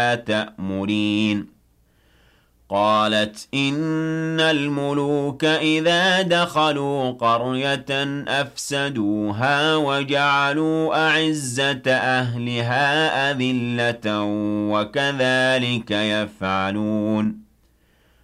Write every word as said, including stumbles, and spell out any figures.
تأمرين قالت إن الملوك إذا دخلوا قرية أفسدوها وجعلوا أعزة أهلها أذلة وكذلك يفعلون